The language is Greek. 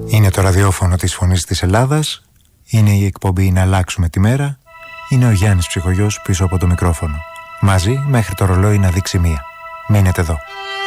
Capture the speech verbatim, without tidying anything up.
Είναι το ραδιόφωνο της Φωνής της Ελλάδας. Είναι η εκπομπή «Να αλλάξουμε τη μέρα». Είναι ο Γιάννης Ψυχογιός πίσω από το μικρόφωνο. Μαζί μέχρι το ρολόι να δείξει μία. Μείνετε εδώ.